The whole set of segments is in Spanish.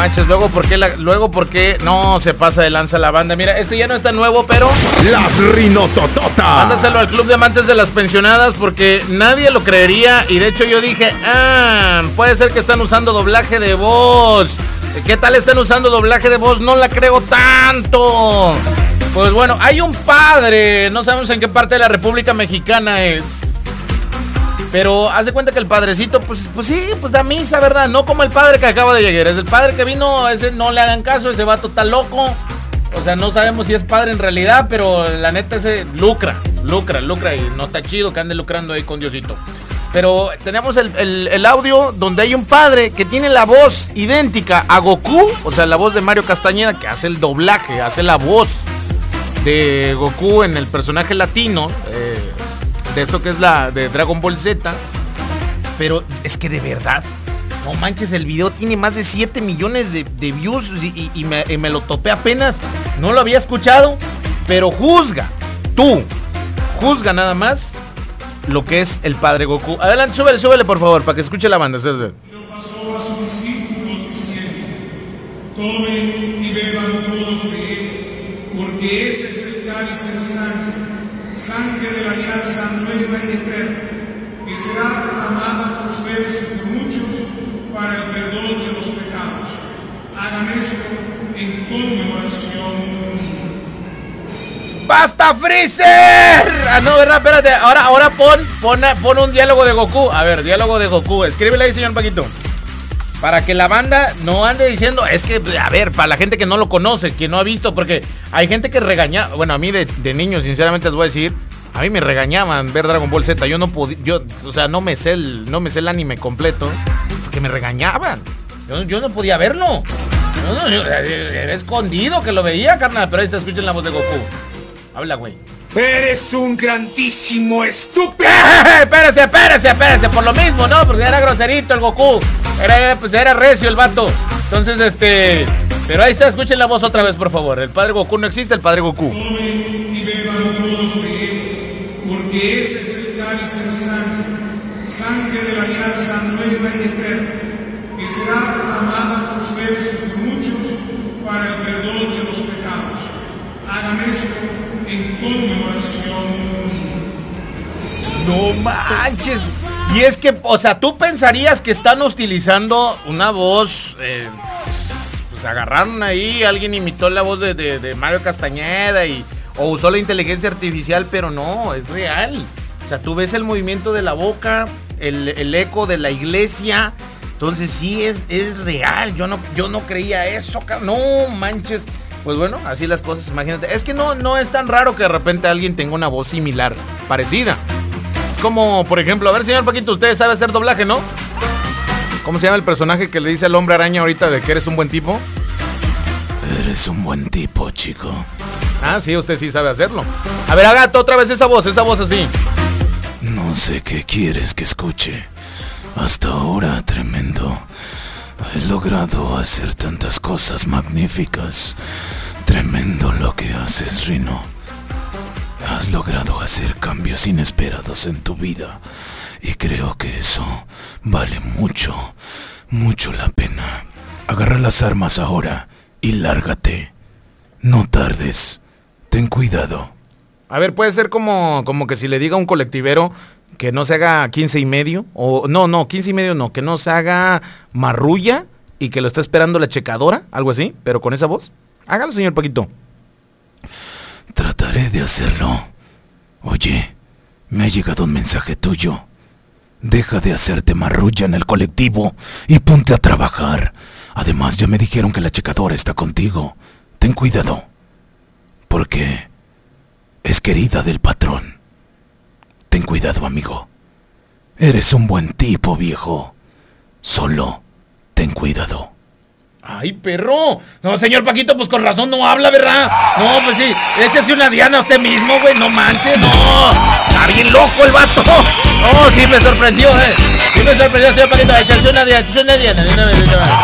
manches, luego ¿por qué no se pasa de lanza la banda? Mira, este ya no está nuevo, pero las rinotototas. Mándaselo al club de amantes de las pensionadas porque nadie lo creería. Y de hecho yo dije, puede ser que están usando doblaje de voz. ¿Qué tal están usando doblaje de voz? No la creo tanto. Pues bueno, hay un padre, no sabemos en qué parte de la República Mexicana es, pero haz de cuenta que el padrecito, pues sí, pues da misa, ¿verdad? No como el padre que acaba de llegar, es el padre que vino, ese no le hagan caso, ese vato está loco. O sea, no sabemos si es padre en realidad, pero la neta ese lucra y no está chido que ande lucrando ahí con Diosito. Pero tenemos el audio donde hay un padre que tiene la voz idéntica a Goku, o sea, la voz de Mario Castañeda, que hace el doblaje, hace la voz de Goku en el personaje latino, de esto que es la de Dragon Ball Z. Pero es que de verdad, no manches, el video tiene más de 7 millones de views y me lo topé apenas. No lo había escuchado, pero juzga nada más lo que es el padre Goku. Adelante, súbele por favor, para que escuche la banda. Lo pasó a sus discípulos diciendo: tomen y beban todos de él, porque este es el cáliz de mi sangre de la alianza nueva y eterna, que será derramada por ustedes y por muchos para el perdón de los pecados. Hagan esto en conmemoración mía. ¡Basta, Freezer! No, ¿verdad? Espérate, ahora pon un diálogo de Goku. A ver, diálogo de Goku. Escríbele ahí, señor Paquito. Para que la banda no ande diciendo, es que, a ver, para la gente que no lo conoce, que no ha visto, porque hay gente que regaña, bueno, a mí de niño, sinceramente les voy a decir, a mí me regañaban ver Dragon Ball Z, yo no podía, o sea, no me sé el anime completo, porque me regañaban, yo no podía verlo, era escondido que lo veía, carnal, pero ahí se escucha la voz de Goku, habla, güey. Eres un grandísimo estúpido. Espérese, por lo mismo, ¿no? Porque era groserito el Goku. Era recio el vato. Entonces, pero ahí está, escuchen la voz otra vez, por favor. El padre Goku no existe, el padre Goku. Tomen y beban todos de él, porque este es el cáliz de mi sangre de la alianza nueva y eterna, que será derramada por ustedes y por muchos para el perdón de los pecados. Hagan esto en conmemoración mía. No manches. Y es que, o sea, tú pensarías que están utilizando una voz, pues agarraron ahí, alguien imitó la voz de Mario Castañeda o usó la inteligencia artificial, pero no, es real. O sea, tú ves el movimiento de la boca, el eco de la iglesia, entonces sí es real. Yo no creía eso, no manches. Pues bueno, así las cosas, imagínate. Es que no es tan raro que de repente alguien tenga una voz similar, parecida. Es como, por ejemplo, a ver, señor Paquito, usted sabe hacer doblaje, ¿no? ¿Cómo se llama el personaje que le dice al hombre araña ahorita de que eres un buen tipo? Eres un buen tipo, chico. Ah, sí, usted sí sabe hacerlo. A ver, haga otra vez esa voz así. No sé qué quieres que escuche. Hasta ahora, tremendo. He logrado hacer tantas cosas magníficas. Tremendo lo que haces, Rino. Has logrado hacer cambios inesperados en tu vida. Y creo que eso vale mucho, mucho la pena. Agarra las armas ahora y lárgate. No tardes. Ten cuidado. A ver, puede ser como que si le diga a un colectivero que no se haga 15 y medio, o no, 15 y medio no, que no se haga marrulla y que lo está esperando la checadora, algo así, pero con esa voz. Hágalo, señor Paquito. Trataré de hacerlo. Oye, me ha llegado un mensaje tuyo. Deja de hacerte marrulla en el colectivo y ponte a trabajar. Además, ya me dijeron que la checadora está contigo. Ten cuidado, porque es querida del patrón. Ten cuidado, amigo. Eres un buen tipo, viejo. Solo ten cuidado. ¡Ay, perro! No, señor Paquito, pues con razón no habla, ¿verdad? No, pues sí, échese una diana a usted mismo, güey, no manches, no. Está bien loco el vato. No, sí me sorprendió, Sí me sorprendió, señor Paquito. Échese una diana, de una vez.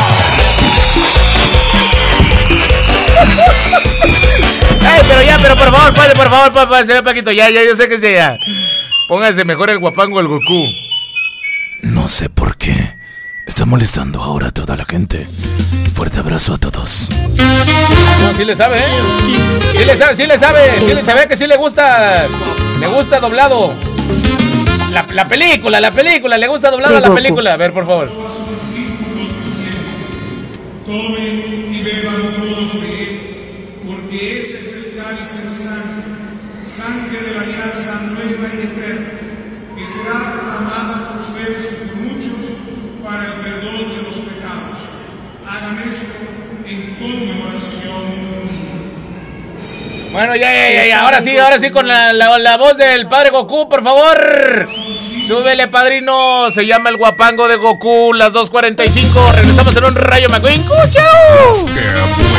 Pero por favor, señor Paquito, ya, yo sé que sí, ya. Póngase mejor el guapango el Goku. No sé por qué está molestando ahora a toda la gente. Fuerte abrazo a todos. No, sí le sabe, ¿eh? Sí le sabe que sí le gusta. Le gusta doblado. La película, le gusta doblado a la película. A ver, por favor. Tomen y beban todos de él, porque este es el cáliz de mi sangre de la alianza nueva y eterna, que será derramada por ustedes y por muchos para el perdón de los pecados. Hagan esto en conmemoración mía. Bueno, ya. Ahora sí, con la voz del padre Goku, por favor. Súbele, padrino. Se llama el guapango de Goku, las 2:45. Regresamos en un Rayo McQueen. ¡Chau!